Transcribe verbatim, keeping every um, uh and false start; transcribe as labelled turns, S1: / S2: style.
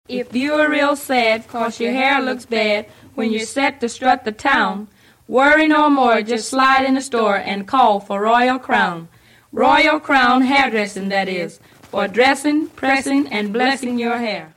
S1: If you're real sad 'cause your hair looks bad when you're set to strut the town, worry no more, just slide in the store and call for Royal Crown. Royal Crown hairdressing, that is, for dressing, pressing, and blessing your hair.